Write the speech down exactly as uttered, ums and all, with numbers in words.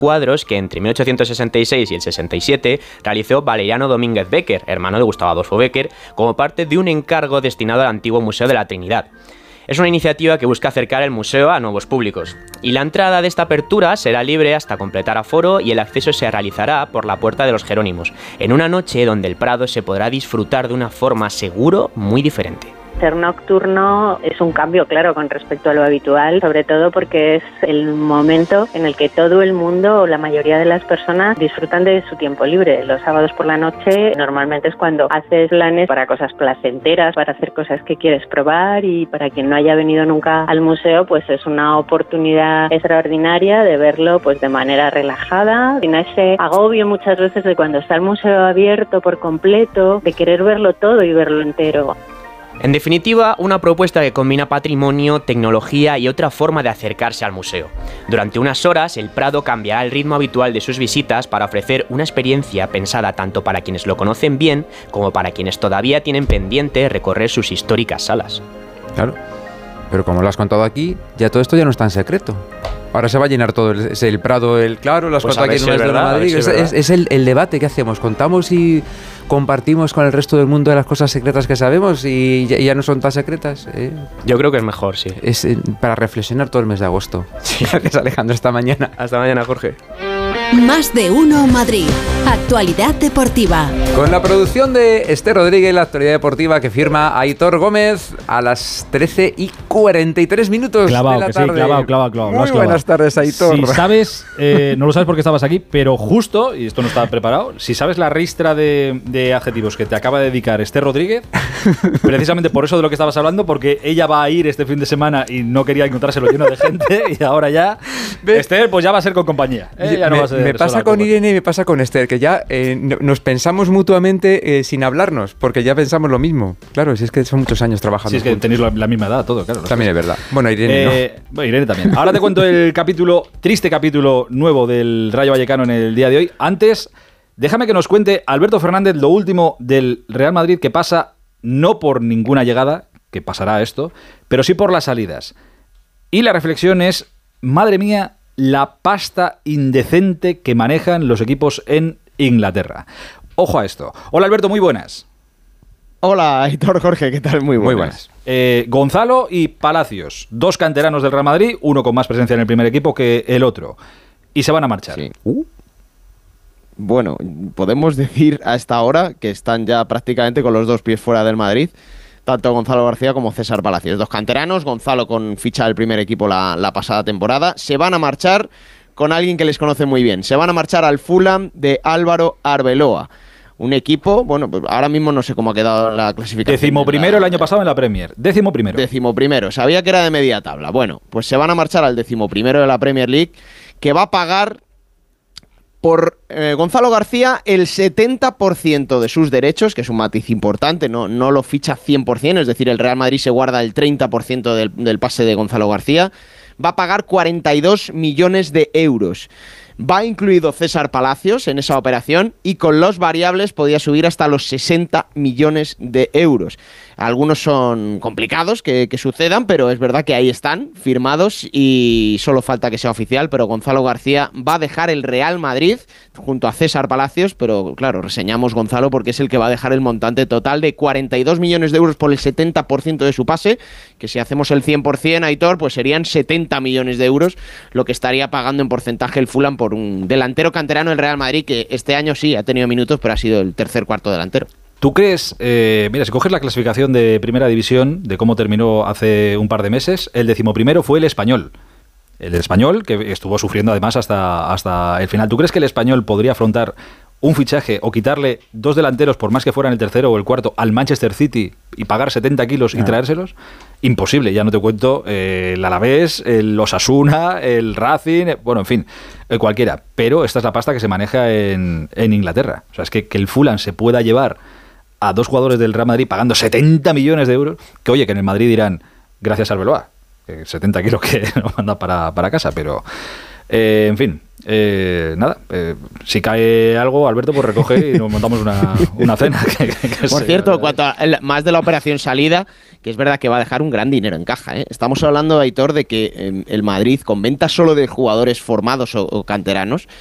cuadros que entre mil ochocientos sesenta y seis y el sesenta y siete realizó Valeriano Domínguez Becker, hermano de Gustavo Adolfo Becker, como parte de un encargo destinado al antiguo Museo de la Trinidad. Es una iniciativa que busca acercar el museo a nuevos públicos, y la entrada de esta apertura será libre hasta completar aforo y el acceso se realizará por la Puerta de los Jerónimos, en una noche donde el Prado se podrá disfrutar de una forma seguro muy diferente. Ser nocturno es un cambio, claro, con respecto a lo habitual, sobre todo porque es el momento en el que todo el mundo o la mayoría de las personas disfrutan de su tiempo libre. Los sábados por la noche normalmente es cuando haces planes para cosas placenteras, para hacer cosas que quieres probar, y para quien no haya venido nunca al museo, pues es una oportunidad extraordinaria de verlo pues de manera relajada, sin ese agobio muchas veces de cuando está el museo abierto por completo, de querer verlo todo y verlo entero. En definitiva, una propuesta que combina patrimonio, tecnología y otra forma de acercarse al museo. Durante unas horas, el Prado cambiará el ritmo habitual de sus visitas para ofrecer una experiencia pensada tanto para quienes lo conocen bien como para quienes todavía tienen pendiente recorrer sus históricas salas. Claro, pero como lo has contado aquí, ya todo esto ya no es tan secreto. Ahora se va a llenar todo el, el Prado, el claro, las pues cosas aquí en el de Madrid. Es, es, es el, el debate que hacemos. Contamos y compartimos con el resto del mundo de las cosas secretas que sabemos y ya, y ya no son tan secretas. ¿eh? Yo creo que es mejor, sí. Es eh, para reflexionar todo el mes de agosto. Sí. Gracias, Alejandro. Hasta mañana. Hasta mañana, Jorge. Más de uno Madrid. Actualidad deportiva. Con la producción de Esther Rodríguez, la actualidad deportiva que firma Aitor Gómez a las trece y cuarenta y tres minutos clavado, de la que tarde. Sí, clavado, clavado, clavado. Muy buenas tardes, Aitor. Si sabes, eh, no lo sabes porque estabas aquí, pero justo, y esto no estaba preparado, si sabes la ristra de, de adjetivos que te acaba de dedicar Esther Rodríguez, precisamente por eso de lo que estabas hablando, porque ella va a ir este fin de semana y no quería encontrárselo lleno de gente, y ahora ya, ¿ves? Esther, pues ya va a ser con compañía. Eh, ya no me, va a ser me pasa con Irene y me pasa con Esther, que ya eh, nos pensamos mutuamente eh, sin hablarnos, porque ya pensamos lo mismo. Claro, si es que son muchos años trabajando. Si es que juntos. tenéis la, la misma edad, todo, claro. También es verdad. Bueno, Irene eh, no. Bueno, Irene también. Ahora te cuento el capítulo, triste capítulo nuevo del Rayo Vallecano en el día de hoy. Antes, déjame que nos cuente Alberto Fernández lo último del Real Madrid, que pasa no por ninguna llegada, que pasará esto, pero sí por las salidas. Y la reflexión es, madre mía, la pasta indecente que manejan los equipos en Inglaterra. Ojo a esto. Hola Alberto, muy buenas. Hola Aitor, Jorge, ¿qué tal? Muy buenas. Muy buenas. Eh, Gonzalo y Palacios, dos canteranos del Real Madrid, uno con más presencia en el primer equipo que el otro. Y se van a marchar. Sí. Uh. Bueno, podemos decir a esta hora que están ya prácticamente con los dos pies fuera del Madrid, tanto Gonzalo García como César Palacios. Dos canteranos, Gonzalo con ficha del primer equipo la, la pasada temporada. Se van a marchar con alguien que les conoce muy bien. Se van a marchar al Fulham de Álvaro Arbeloa. Un equipo, bueno, pues ahora mismo no sé cómo ha quedado la clasificación. Décimo primero el año pasado en la Premier. Décimo primero. Décimo primero. Sabía que era de media tabla. Bueno, pues se van a marchar al décimo primero de la Premier League, que va a pagar por eh, Gonzalo García el setenta por ciento de sus derechos, que es un matiz importante, no, no lo ficha cien por ciento, es decir, el Real Madrid se guarda el treinta por ciento del, del pase de Gonzalo García. Va a pagar cuarenta y dos millones de euros. Va incluido César Palacios en esa operación y con los variables podía subir hasta los sesenta millones de euros. Algunos son complicados que, que sucedan, pero es verdad que ahí están firmados y solo falta que sea oficial, pero Gonzalo García va a dejar el Real Madrid junto a César Palacios, pero claro, reseñamos Gonzalo porque es el que va a dejar el montante total de cuarenta y dos millones de euros por el setenta por ciento de su pase, que si hacemos el cien por ciento, Aitor, pues serían setenta millones de euros lo que estaría pagando en porcentaje el Fulham por un delantero canterano del Real Madrid que este año sí ha tenido minutos, pero ha sido el tercer cuarto delantero. ¿Tú crees, eh, mira, si coges la clasificación de Primera División, de cómo terminó hace un par de meses, el decimoprimero fue el Español. El Español, que estuvo sufriendo además hasta, hasta el final. ¿Tú crees que el Español podría afrontar un fichaje o quitarle dos delanteros, por más que fueran el tercero o el cuarto, al Manchester City y pagar setenta kilos y traérselos? Imposible, ya no te cuento eh, el Alavés, el Osasuna, el Racing, eh, bueno, en fin, eh, cualquiera. Pero esta es la pasta que se maneja en, en Inglaterra. O sea, es que, que el Fulham se pueda llevar a dos jugadores del Real Madrid pagando setenta millones de euros, que oye, que en el Madrid dirán, gracias a Arbeloa, que setenta kilos que nos manda para, para casa, pero Eh, en fin. Eh, nada, eh, si cae algo, Alberto, pues recoge y nos montamos una, una cena. Que, que, que Por sé, cierto, cuanto a el, más de la operación salida, que es verdad que va a dejar un gran dinero en caja, ¿eh? Estamos hablando, Aitor, de que eh, el Madrid, con ventas solo de jugadores formados o, o canteranos,